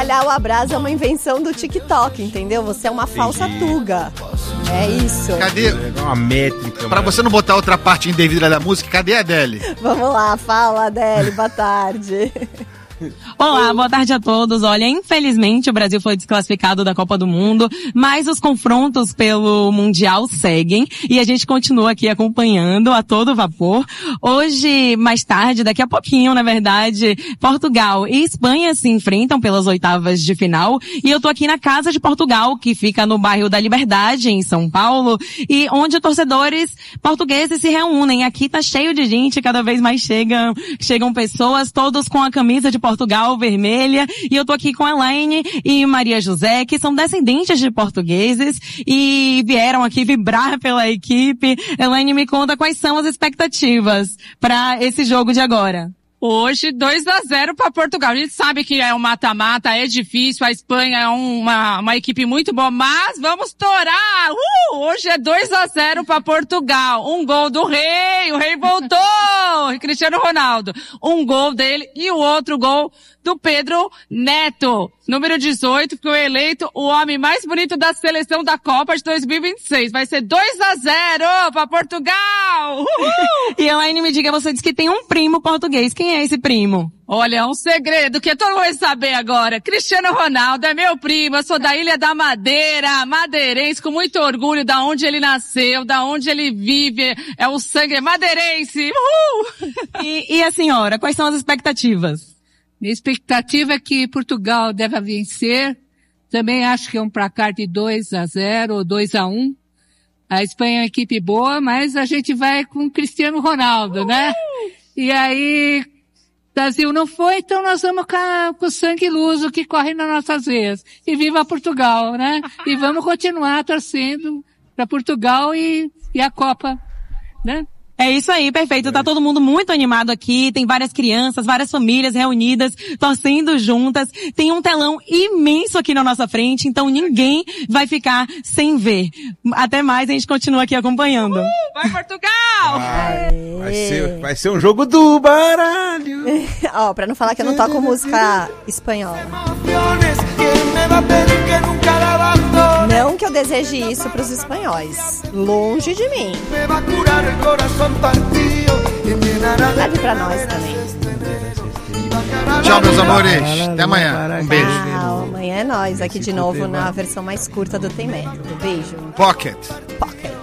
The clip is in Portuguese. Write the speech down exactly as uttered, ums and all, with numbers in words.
bacalhau à brasa é uma invenção do TikTok, entendeu? Você é uma falsa tuga. É isso. Cadê? É uma métrica. Pra você não botar outra parte indevida da música, cadê a Adele? Vamos lá, fala, Adele, boa tarde. Olá, boa tarde a todos. Olha, infelizmente o Brasil foi desclassificado da Copa do Mundo, mas os confrontos pelo Mundial seguem e a gente continua aqui acompanhando a todo vapor. Hoje, mais tarde, daqui a pouquinho, na verdade, Portugal e Espanha se enfrentam pelas oitavas de final e eu tô aqui na Casa de Portugal, que fica no bairro da Liberdade, em São Paulo, e onde torcedores portugueses se reúnem. Aqui tá cheio de gente, cada vez mais chegam, chegam pessoas, todos com a camisa de Portugal vermelha, e eu tô aqui com a Elaine e Maria José, que são descendentes de portugueses e vieram aqui vibrar pela equipe. Elaine, me conta quais são as expectativas para esse jogo de agora. Hoje, dois a zero para Portugal. A gente sabe que é um mata-mata, é difícil, a Espanha é uma, uma equipe muito boa, mas vamos torar! Uh! Hoje é dois a zero para Portugal. Um gol do Rei, o Rei voltou! Cristiano Ronaldo. Um gol dele e o outro gol do Pedro Neto. Número dezoito, foi eleito o homem mais bonito da seleção da Copa de dois mil e vinte e seis. Vai ser dois a zero para Portugal! Uhul! E Elaine, me diga, você disse que tem um primo português. Quem é esse primo? Olha, é um segredo que todo mundo vai saber agora. Cristiano Ronaldo é meu primo, eu sou da Ilha da Madeira, madeirense, com muito orgulho da onde ele nasceu, da onde ele vive, é o sangue madeirense. Uhul! E, e a senhora, quais são as expectativas? Minha expectativa é que Portugal deve vencer. Também acho que é um placar de dois a zero ou dois a um. A Espanha é uma equipe boa, mas a gente vai com Cristiano Ronaldo, né? E aí, Brasil não foi, então nós vamos com, a, com o sangue luso que corre nas nossas veias. E viva Portugal, né? E vamos continuar torcendo para Portugal e, e a Copa, né? É isso aí, perfeito. Tá todo mundo muito animado aqui, tem várias crianças, várias famílias reunidas, torcendo juntas. Tem um telão imenso aqui na nossa frente, então ninguém vai ficar sem ver. Até mais, a gente continua aqui acompanhando. Uh, vai Portugal! Vai, vai, ser, vai ser um jogo do baralho. Ó, pra não falar que eu não toco música espanhola. Não que eu deseje isso pros espanhóis. Longe de mim. Leve pra nós também. Tchau, meus amores. Até amanhã. Um beijo. Ah, amanhã é nós aqui de novo na versão mais curta do Tem Método. Beijo. Pocket. Pocket.